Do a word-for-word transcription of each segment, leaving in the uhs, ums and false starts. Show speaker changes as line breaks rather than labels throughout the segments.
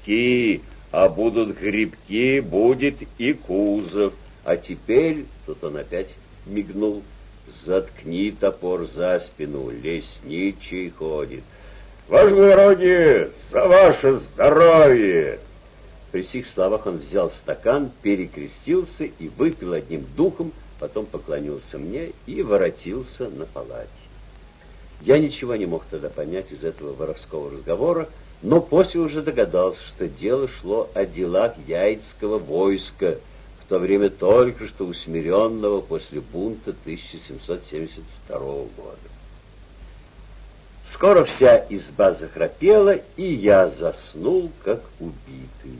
грибки, а будут грибки, будет и кузов. А теперь, тут он опять мигнул, заткни топор за спину, лесничий ходит. Ваше благородие, за ваше здоровье! При сих словах он взял стакан, перекрестился и выпил одним духом, потом поклонился мне и воротился на палате. Я ничего не мог тогда понять из этого воровского разговора, но после уже догадался, что дело шло о делах Яицкого войска, в то время только что усмиренного после бунта тысяча семьсот семьдесят второго года. Скоро вся изба захрапела, и я заснул, как убитый.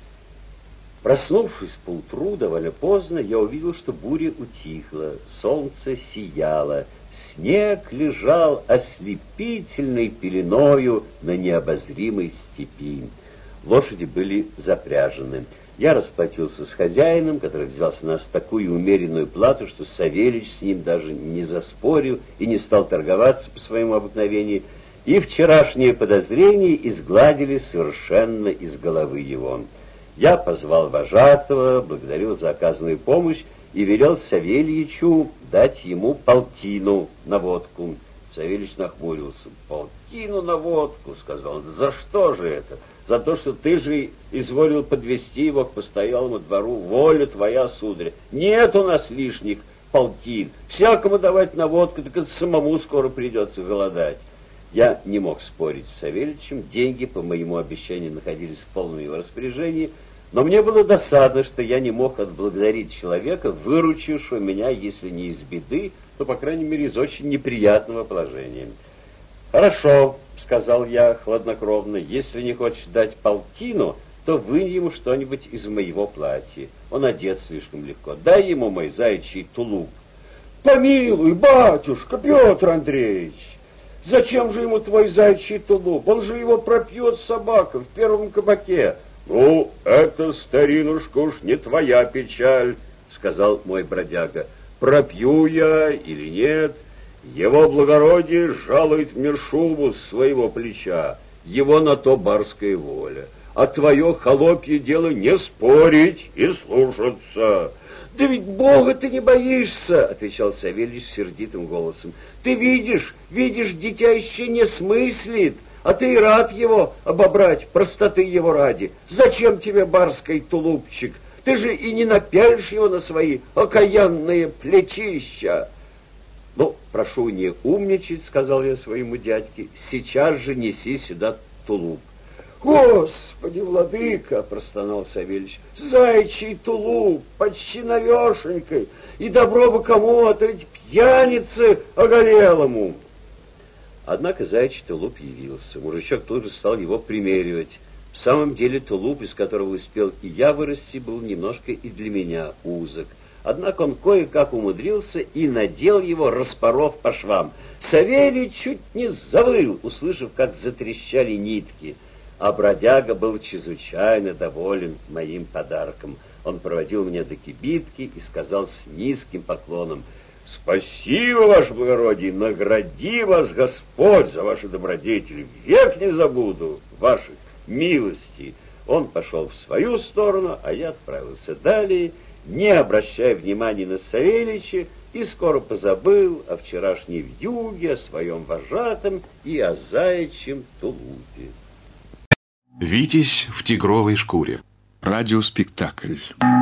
Проснувшись поутру довольно поздно, я увидел, что буря утихла, солнце сияло, снег лежал ослепительной пеленою на необозримой степи. Лошади были запряжены. Я расплатился с хозяином, который взял с нас такую умеренную плату, что Савельич с ним даже не заспорил и не стал торговаться по своему обыкновению, и вчерашние подозрения изгладили совершенно из головы его. Я позвал вожатого, благодарил за оказанную помощь и велел Савельичу дать ему полтину на водку. Савельич нахмурился. «Полтину на водку», — сказал он. «За что же это? За то, что ты же изволил подвести его к постоялому двору. Воля твоя, сударь. Нет у нас лишних полтин. Всякому давать на водку, так это самому скоро придется голодать». Я не мог спорить с Савельичем. Деньги, по моему обещанию, находились в полном его распоряжении. Но мне было досадно, что я не мог отблагодарить человека, выручившего меня, если не из беды, то, по крайней мере, из очень неприятного положения. «Хорошо», — сказал я хладнокровно, — «если не хочешь дать полтину, то вынь ему что-нибудь из моего платья. Он одет слишком легко. Дай ему мой заячий тулуп». «Помилуй, батюшка, Петр Андреевич! Зачем же ему твой заячий тулуп? Он же его пропьет собака в первом кабаке». «Ну, это, старинушка, уж не твоя печаль», — сказал мой бродяга. «Пропью я или нет, его благородие жалует мне шубу с своего плеча, его на то барская воля, а твое холопье дело не спорить и слушаться». «Да ведь Бога ты не боишься», — отвечал Савельич сердитым голосом. «Ты видишь, видишь, дитя еще не смыслит, а ты и рад его обобрать, простоты его ради. Зачем тебе барский тулупчик? Ты же и не напялишь его на свои окаянные плечища». «Ну, прошу не умничать», — сказал я своему дядьке, — «сейчас же неси сюда тулуп». «Господи, владыка!» — простонал Савельич. «Заячий тулуп, почти навешенькой, и добро бы кому от этой пьяницы оголелому». Однако заячий тулуп явился. Мужичок тут же стал его примеривать. В самом деле тулуп, из которого успел и я вырасти, был немножко и для меня узок. Однако он кое-как умудрился и надел его, распоров по швам. Савелий чуть не завыл, услышав, как затрещали нитки. А бродяга был чрезвычайно доволен моим подарком. Он проводил меня до кибитки и сказал с низким поклоном: «Спасибо, ваше благородие, награди вас Господь за ваши добродетели. Век не забуду ваших милостей». Он пошел в свою сторону, а я отправился далее, не обращая внимания на Савельича, и скоро позабыл о вчерашней вьюге, о своем вожатом и о заячьем тулупе.
Витязь в тигровой шкуре. Радиоспектакль.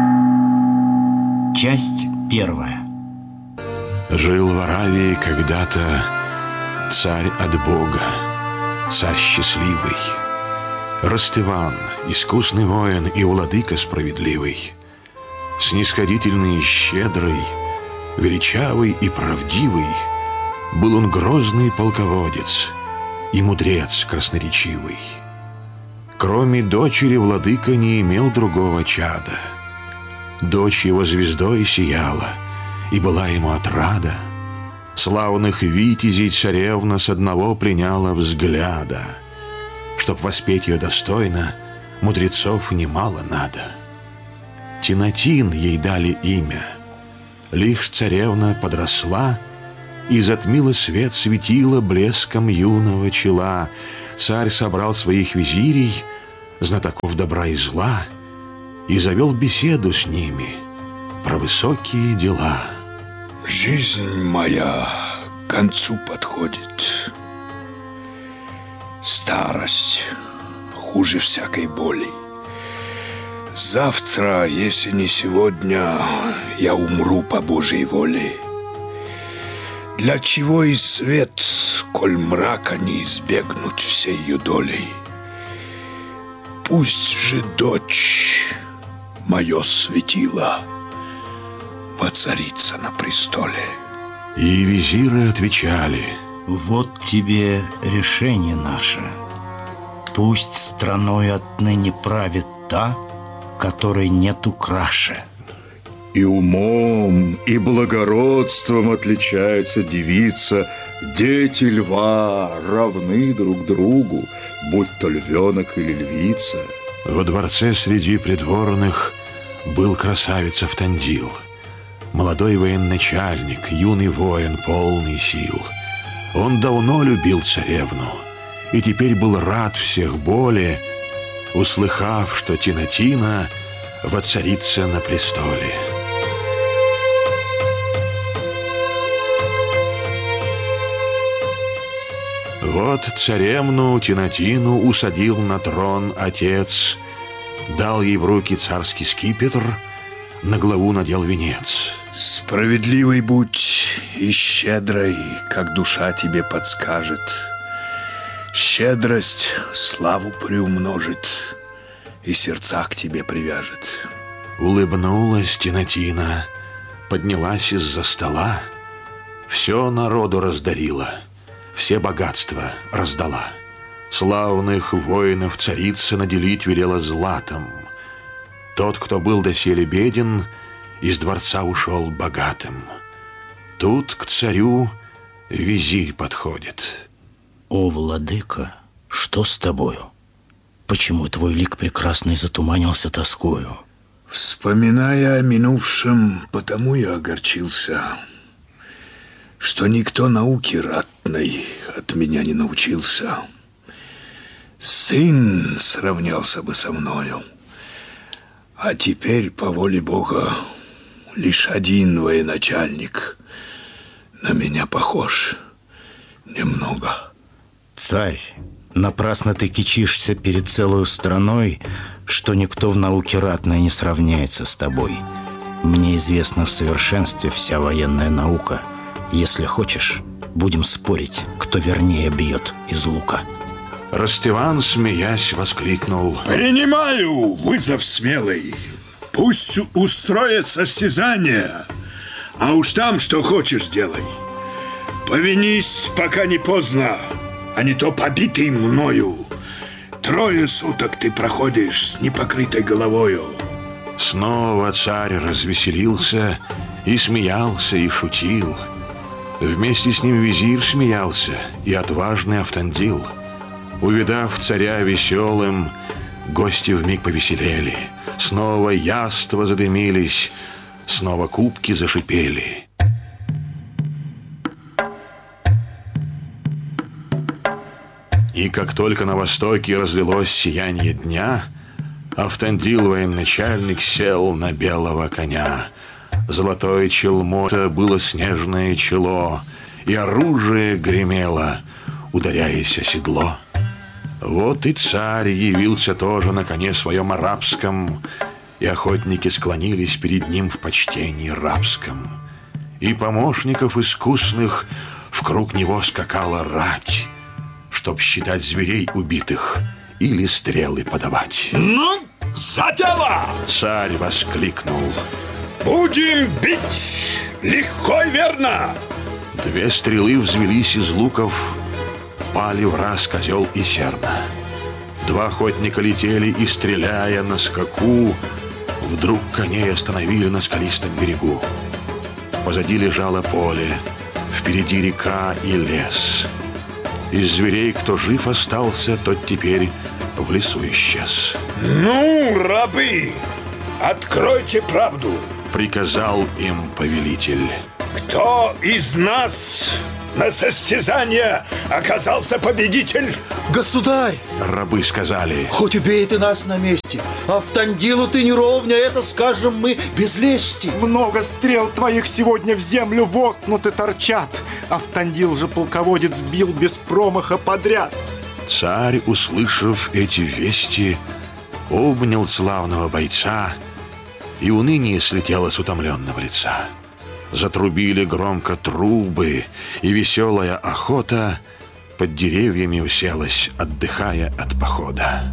Часть первая.
Жил в Аравии когда-то царь от Бога, царь счастливый, Ростыван, искусный воин и владыка справедливый, снисходительный и щедрый, величавый и правдивый, был он грозный полководец и мудрец красноречивый. Кроме дочери владыка не имел другого чада. Дочь его звездой сияла, и была ему отрада. Славных витязей царевна с одного приняла взгляда. Чтоб воспеть ее достойно, мудрецов немало надо. Тинатин ей дали имя. Лишь царевна подросла, и затмила свет светила блеском юного чела. Царь собрал своих визирей, знатоков добра и зла, и завел беседу с ними про высокие дела.
Жизнь моя к концу подходит. Старость хуже всякой боли. Завтра, если не сегодня, я умру по Божьей воле. Для чего и свет, коль мрака не избегнуть всей ее долей? Пусть же дочь, мое светило, воцарится на престоле.
И визиры отвечали:
вот тебе решение наше. Пусть страной отныне правит та, которой нету краше.
И умом, и благородством отличается девица. Дети льва равны друг другу, будь то львенок или львица.
Во дворце среди придворных был красавец Автандил, молодой военачальник, юный воин, полный сил. Он давно любил царевну и теперь был рад всех более, услыхав, что Тинатина воцарится на престоле. Вот царевну Тинатину усадил на трон отец, дал ей в руки царский скипетр, на главу надел венец.
Справедливый будь и щедрой, как душа тебе подскажет. Щедрость славу приумножит и сердца к тебе привяжет.
Улыбнулась Тинатина, поднялась из-за стола, все народу раздарила, все богатства раздала. Славных воинов царица наделить велела златом. Тот, кто был доселе беден, из дворца ушел богатым. Тут к царю визирь подходит.
О, владыка, что с тобою? Почему твой лик прекрасный затуманился тоскою?
Вспоминая о минувшем, потому я огорчился, что никто науки ратной от меня не научился. Сын сравнялся бы со мною, а теперь, по воле Бога, лишь один военачальник на меня похож немного.
Царь, напрасно ты кичишься перед целой страной, что никто в науке ратной не сравняется с тобой. Мне известна в совершенстве вся военная наука. Если хочешь, будем спорить, кто вернее бьет из лука.
Ростиван, смеясь, воскликнул:
принимаю вызов смелый. Пусть устроят состязание, а уж там что хочешь делай. Повинись, пока не поздно, а не то побитый мною. Трое суток ты проходишь с непокрытой головою.
Снова царь развеселился и смеялся, и шутил. Вместе с ним визирь смеялся и отважный Автандил. Увидав царя веселым, гости вмиг повеселели. Снова яства задымились, снова кубки зашипели. И как только на востоке разлилось сияние дня, Автандил, военачальник, сел на белого коня. Золотой челмо было снежное чело, и оружие гремело, ударяясь о седло. Вот и царь явился тоже на коне своем арабском, и охотники склонились перед ним в почтении рабском. И помощников искусных вкруг него скакала рать, чтоб считать зверей убитых или стрелы подавать.
Ну, за дело!
Царь воскликнул:
будем бить легко и верно.
Две стрелы взвелись из луков, пали в раз козел и серна. Два охотника летели и, стреляя на скаку, вдруг коней остановили на скалистом берегу. Позади лежало поле, впереди река и лес. Из зверей, кто жив остался, тот теперь в лесу исчез.
Ну, рабы, откройте правду,
приказал им повелитель.
Кто из нас на состязание оказался победитель.
Государь,
рабы сказали,
хоть убей ты нас на месте, Автандилу ты не ровня, это скажем мы без лести.
Много стрел твоих сегодня в землю воткнуты торчат. Автандил же полководец бил без промаха подряд.
Царь, услышав эти вести, обнял славного бойца, и уныние слетело с утомленного лица. Затрубили громко трубы, и веселая охота под деревьями уселась, отдыхая от похода.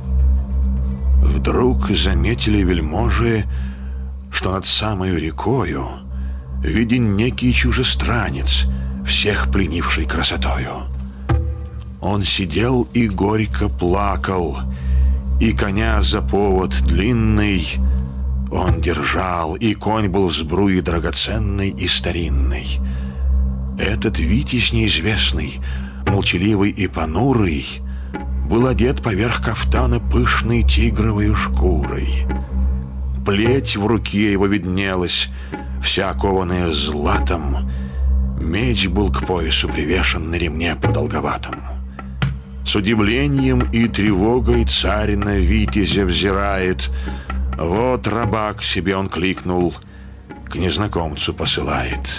Вдруг заметили вельможи, что над самой рекою виден некий чужестранец, всех пленивший красотою. Он сидел и горько плакал, и коня за повод длинный он держал, и конь был в сбруе драгоценный и старинный. Этот витязь неизвестный, молчаливый и понурый, был одет поверх кафтана пышной тигровой шкурой. Плеть в руке его виднелась, вся окованная златом. Меч был к поясу привешен на ремне продолговатом. С удивлением и тревогой царь на витязя взирает. Вот раба к себе он кликнул, к незнакомцу посылает.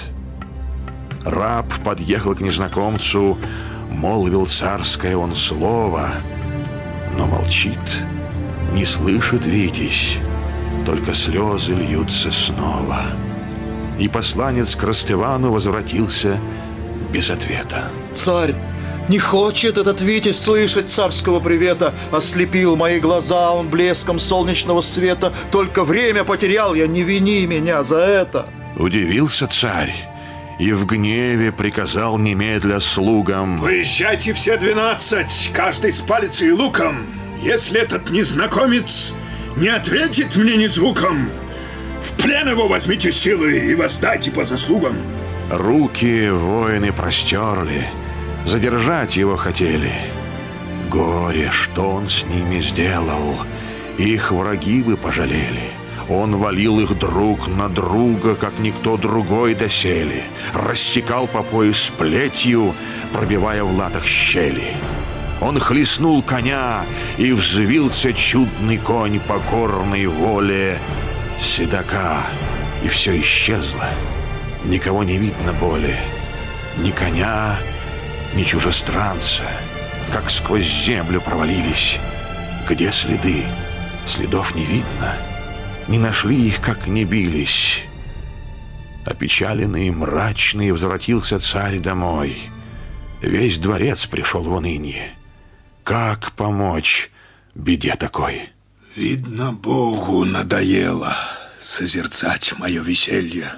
Раб подъехал к незнакомцу, молвил царское он слово, но молчит, не слышит витязь, только слезы льются снова. И посланец к Ростывану возвратился без ответа.
Царь, не хочет этот витязь слышать царского привета. Ослепил мои глаза он блеском солнечного света. Только время потерял я, не вини меня за это.
Удивился царь и в гневе приказал немедля слугам:
поезжайте все двенадцать, каждый с палицей и луком. Если этот незнакомец не ответит мне ни звуком, в плен его возьмите силы и воздайте по заслугам.
Руки воины простерли, задержать его хотели. Горе, что он с ними сделал, их враги бы пожалели. Он валил их друг на друга, как никто другой доселе, рассекал по пояс плетью, пробивая в латах щели. Он хлестнул коня, и взвился чудный конь покорной воле седока, и все исчезло, никого не видно более, ни коня, ни чужестранца, как сквозь землю провалились. Где следы? Следов не видно, не нашли их, как не бились. Опечаленный и мрачный возвратился царь домой. Весь дворец пришел в уныние. Как помочь беде такой?
Видно, Богу надоело созерцать мое веселье,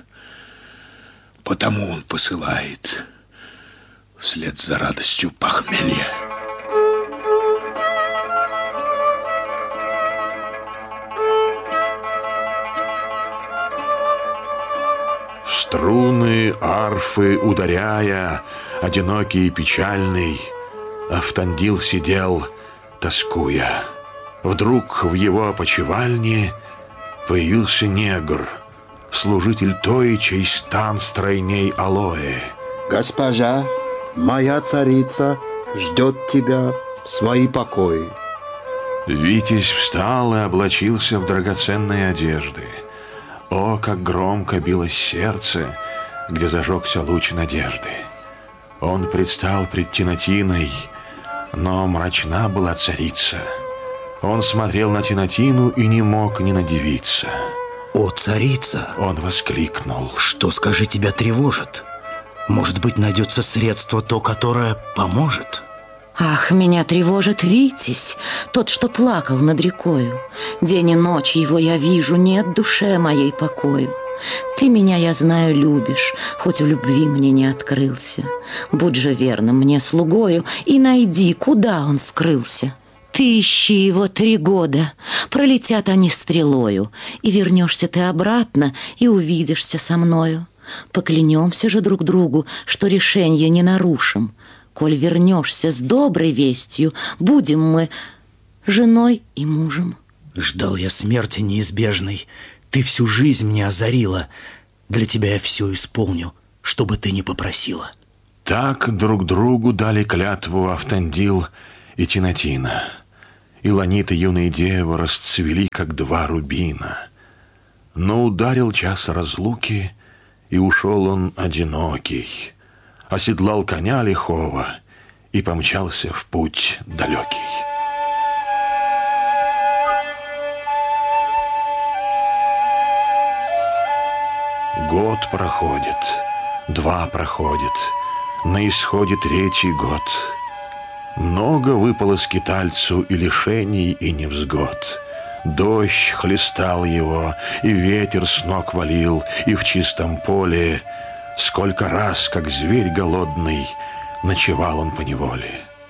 потому он посылает вслед за радостью похмелье.
Струны арфы ударяя, одинокий и печальный, Автандил сидел, тоскуя. Вдруг в его опочивальне появился негр, служитель той, чей стан стройней алоэ.
Госпожа, моя царица ждет тебя в свои покои.
Витязь встал и облачился в драгоценные одежды. О, как громко билось сердце, где зажегся луч надежды. Он предстал пред Тинатиной, но мрачна была царица. Он смотрел на Тинатину и не мог не надивиться.
О, царица!
Он воскликнул.
Что, скажи, тебя тревожит? Может быть, найдется средство то, которое поможет?
Ах, меня тревожит Витязь, тот, что плакал над рекою. День и ночь его я вижу, нет душе моей покою. Ты меня, я знаю, любишь, хоть в любви мне не открылся. Будь же верным мне слугою и найди, куда он скрылся. Ты ищи его три года, пролетят они стрелою, и вернешься ты обратно, и увидишься со мною. Поклянемся же друг другу, что решение не нарушим. Коль вернешься с доброй вестью, будем мы женой и мужем.
Ждал я смерти неизбежной, ты всю жизнь мне озарила. Для тебя я все исполню, что бы ты ни попросила.
Так друг другу дали клятву Автандил и Тинатина. И ланиты юной девы расцвели, как два рубина. Но ударил час разлуки, и ушел он одинокий, оседлал коня лихого и помчался в путь далекий. Год проходит, два проходит, на исходе третий год. Много выпало скитальцу и лишений, и невзгод. Дождь хлестал его, и ветер с ног валил, и в чистом поле сколько раз, как зверь голодный, ночевал он поневоле.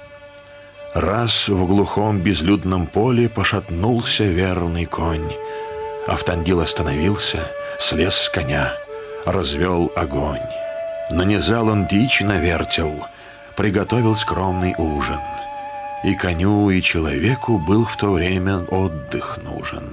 Раз в глухом безлюдном поле пошатнулся верный конь. Автандил остановился, слез с коня, развел огонь. Нанизал он дичь на вертел, приготовил скромный ужин. И коню, и человеку был в то время отдых нужен.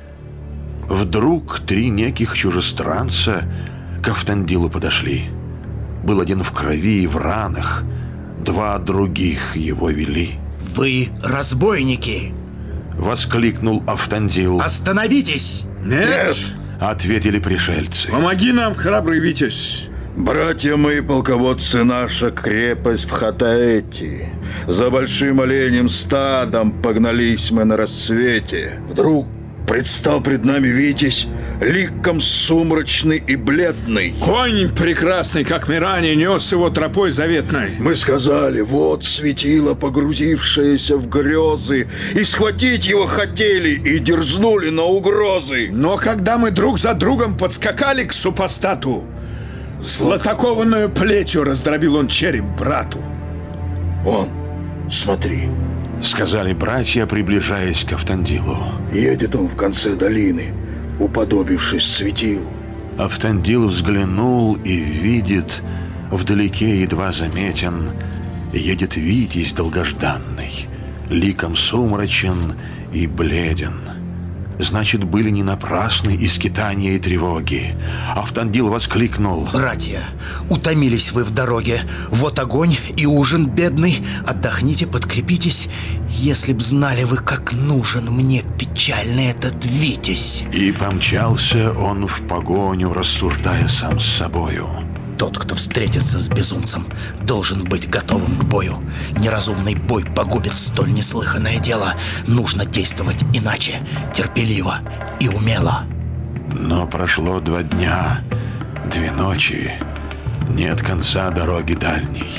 Вдруг три неких чужестранца к Автандилу подошли. Был один в крови и в ранах, два других его вели.
«Вы разбойники!»
— воскликнул Автандил.
«Остановитесь!»
Нет!
— ответили пришельцы.
Помоги нам, храбрый Витязь!
Братья мои полководцы, наша крепость в Хатаэти. За большим оленем стадом погнались мы на рассвете. Вдруг предстал пред нами Витязь, ликом сумрачный и бледный.
Конь прекрасный, как мы ранее, нес его тропой заветной.
Мы сказали, вот светило, погрузившееся в грезы, и схватить его хотели, и дерзнули на угрозы.
Но когда мы друг за другом подскакали к супостату, златокованную плетью раздробил он череп брату.
Вон, смотри,
— сказали братья, приближаясь к Автандилу.
Едет он в конце долины, уподобившись светилу.
Автандил взглянул и видит, вдалеке едва заметен, едет Витязь долгожданный, ликом сумрачен и бледен. Значит, были не напрасны и скитания, и тревоги. Автандил воскликнул:
«Братья, утомились вы в дороге. Вот огонь и ужин бедный. Отдохните, подкрепитесь. Если б знали вы, как нужен мне печальный этот Витязь».
И помчался он в погоню, рассуждая сам с собою.
Тот, кто встретится с безумцем, должен быть готовым к бою. Неразумный бой погубит столь неслыханное дело. Нужно действовать иначе, терпеливо и умело.
Но прошло два дня, две ночи, нет конца дороги дальней.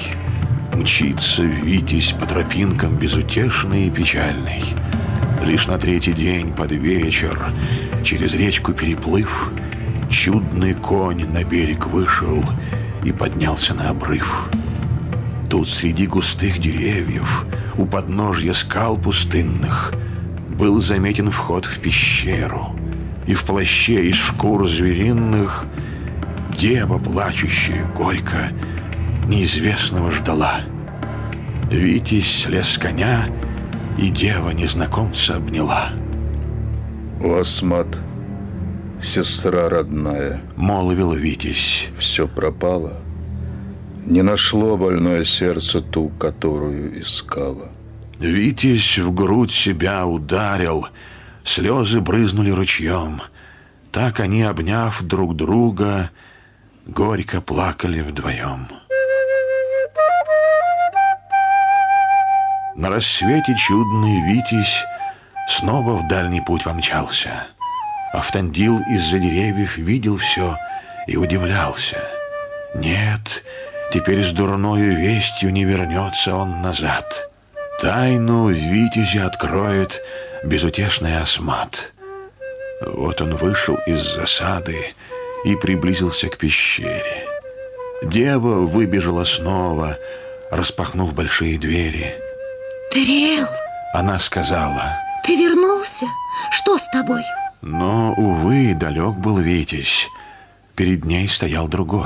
Мчится Витязь по тропинкам безутешный и печальный. Лишь на третий день под вечер, через речку переплыв, чудный конь на берег вышел и поднялся на обрыв. Тут среди густых деревьев, у подножья скал пустынных, был заметен вход в пещеру, и в плаще из шкур звериных дева, плачущая горько, неизвестного ждала. Витязь слез с коня, и дева незнакомца обняла.
Асмат, сестра родная,
— молвил Витязь, —
все пропало. Не нашло больное сердце ту, которую искала.
Витязь в грудь себя ударил, слезы брызнули ручьем. Так они, обняв друг друга, горько плакали вдвоем. На рассвете чудный Витязь снова в дальний путь помчался. Автандил из-за деревьев видел все и удивлялся. Нет, теперь с дурною вестью не вернется он назад. Тайну Витязя откроет безутешный Асмат. Вот он вышел из засады и приблизился к пещере. Дева выбежала снова, распахнув большие двери.
«Терел!» —
она сказала.
«Ты вернулся? Что с тобой?»
Но, увы, далек был Витязь. Перед ней стоял другой.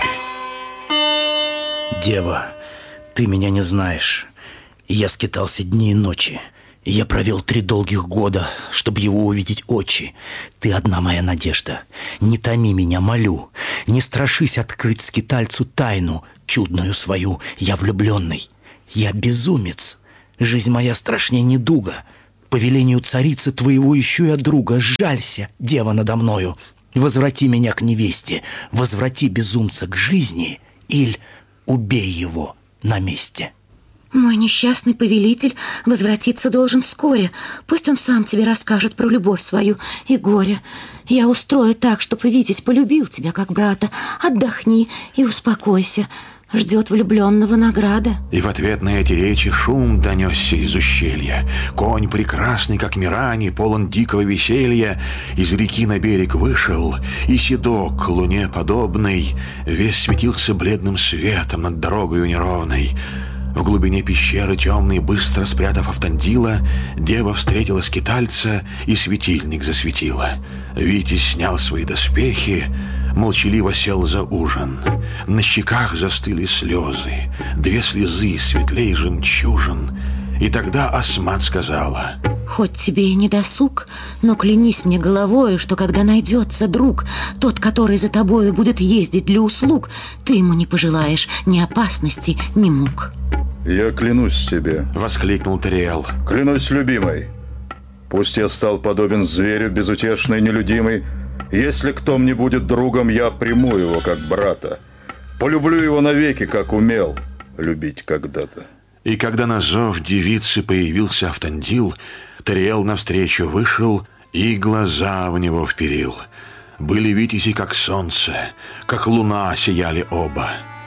«Дева, ты меня не знаешь. Я скитался дни и ночи. Я провел три долгих года, чтобы его увидеть очи. Ты одна моя надежда. Не томи меня, молю. Не страшись открыть скитальцу тайну чудную свою. Я влюбленный. Я безумец. Жизнь моя страшнее недуга. По велению царицы твоего ищу я друга. Жалься, дева, надо мною. Возврати меня к невесте. Возврати безумца к жизни. Иль убей его на месте.
Мой несчастный повелитель возвратиться должен вскоре. Пусть он сам тебе расскажет про любовь свою и горе. Я устрою так, чтобы Витязь полюбил тебя как брата. Отдохни и успокойся. Ждет влюбленного награда.
И в ответ на эти речи шум донесся из ущелья. Конь прекрасный, как Мирани, полон дикого веселья, из реки на берег вышел, и седок, луне подобный, весь светился бледным светом над дорогою неровной. В глубине пещеры темной, быстро спрятав Автандила, дева встретила скитальца и светильник засветила. Витязь снял свои доспехи, молчаливо сел за ужин. На щеках застыли слезы, две слезы светлей жемчужин. И тогда Асмат сказала:
хоть тебе и не досуг, но клянись мне головою, что когда найдется друг, тот, который за тобою будет ездить для услуг, ты ему не пожелаешь ни опасности, ни мук.
Я клянусь тебе,
воскликнул Тариэл.
Клянусь, любимой. Пусть я стал подобен зверю, безутешный, нелюдимый. Если кто мне будет другом, я приму его как брата. Полюблю его навеки, как умел любить когда-то.
И когда на зов девицы появился Автандил, Тариэл навстречу вышел и глаза в него вперил. Были витязи, как солнце, как луна сияли оба.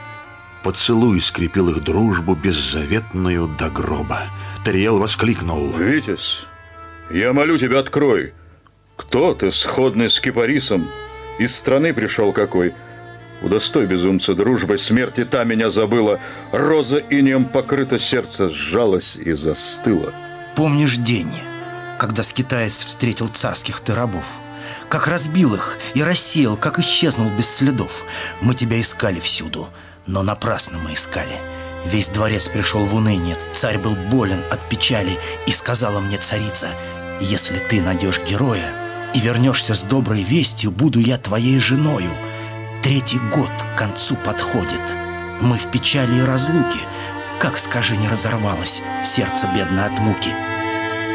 Поцелуй скрепил их дружбу беззаветную до гроба. Тариэл воскликнул:
Витязь, я молю тебя, открой. Кто ты, сходный с кипарисом? Из страны пришел какой? Удостой безумца дружбой, смерти та меня забыла. Роза инеем покрыто, сердце сжалось и застыло.
Помнишь день, когда, скитаясь, встретил царских ты рабов? Как разбил их и рассеял, как исчезнул без следов. Мы тебя искали всюду, но напрасно мы искали. Весь дворец пришел в уныние, царь был болен от печали. И сказала мне царица: если ты найдешь героя и вернешься с доброй вестью, буду я твоей женою. Третий год к концу подходит. Мы в печали и разлуке. Как, скажи, не разорвалось сердце бедно от муки?